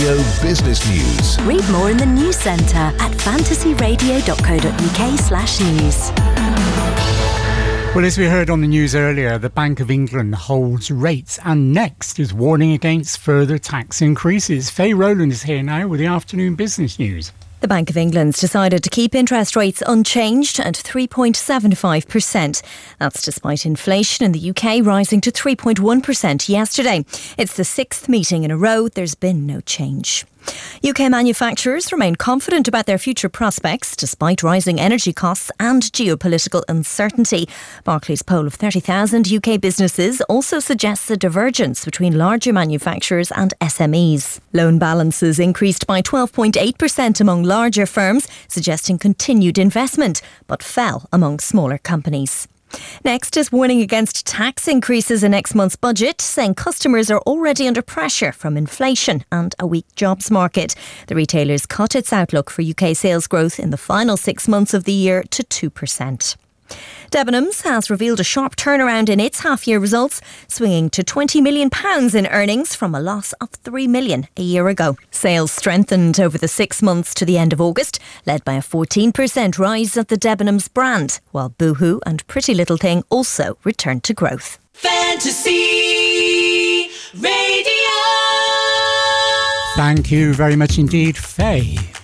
Radio Business News. Read more in the news centre at fantasyradio.co.uk/news. Well, as we heard on the news earlier, the Bank of England holds rates and Next is warning against further tax increases. Faye Rowland is here now with the afternoon business news. The Bank of England's decided to keep interest rates unchanged at 3.75%. That's despite inflation in the UK rising to 3.1% yesterday. It's the sixth meeting in a row there's been no change. UK manufacturers remain confident about their future prospects despite rising energy costs and geopolitical uncertainty. Barclays' poll of 30,000 UK businesses also suggests a divergence between larger manufacturers and SMEs. Loan balances increased by 12.8% among larger firms, suggesting continued investment, but fell among smaller companies. Next is warning against tax increases in next month's budget, saying customers are already under pressure from inflation and a weak jobs market. The retailer's cut its outlook for UK sales growth in the final 6 months of the year to 2%. Debenhams has revealed a sharp turnaround in its half-year results, swinging to £20 million in earnings from a loss of £3 million a year ago. Sales strengthened over the 6 months to the end of August, led by a 14% rise at the Debenhams brand, while Boohoo and Pretty Little Thing also returned to growth. Fantasy Radio. Thank you very much indeed, Faye.